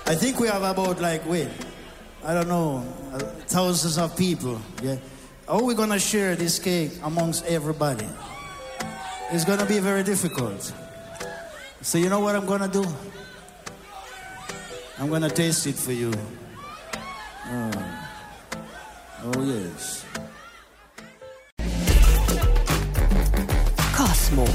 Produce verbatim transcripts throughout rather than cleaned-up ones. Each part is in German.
I think we have about like, wait, I don't know, uh, thousands of people. Yeah. How are we going to share this cake amongst everybody? It's going to be very difficult. So you know what I'm going to do? I'm going to taste it for you. Oh, oh yes. Cosmo.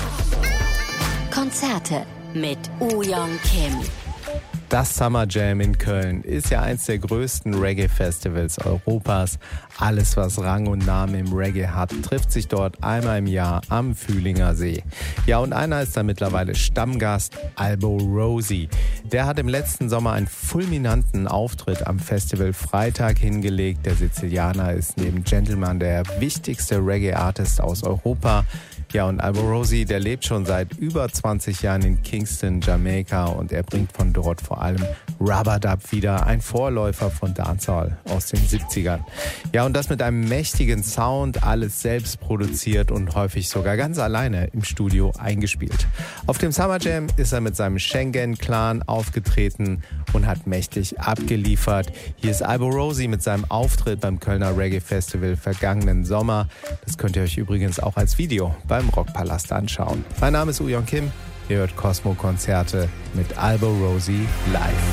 Konzerte mit Ooyoung Kim. Das Summer Jam in Köln ist ja eins der größten Reggae-Festivals Europas. Alles, was Rang und Namen im Reggae hat, trifft sich dort einmal im Jahr am Fühlinger See. Ja, und einer ist da mittlerweile Stammgast, Albo Rosie. Der hat im letzten Sommer einen fulminanten Auftritt am Festival Freitag hingelegt. Der Sizilianer ist neben Gentleman der wichtigste Reggae-Artist aus Europa. Ja, und Albo Rosie, der lebt schon seit über zwanzig Jahren in Kingston, Jamaika, und er bringt von dort vor allem Rubber-Dub wieder, ein Vorläufer von Dancehall aus den siebzigern. Ja, und das mit einem mächtigen Sound, alles selbst produziert und häufig sogar ganz alleine im Studio eingespielt. Auf dem Summer Jam ist er mit seinem Schengen-Clan aufgetreten und hat mächtig abgeliefert. Hier ist Albo Rosie mit seinem Auftritt beim Kölner Reggae Festival vergangenen Sommer. Das könnt ihr euch übrigens auch als Video beim Rockpalast anschauen. Mein Name ist Ooyoung Kim. Ihr hört Cosmo Konzerte mit Albo Rosie live.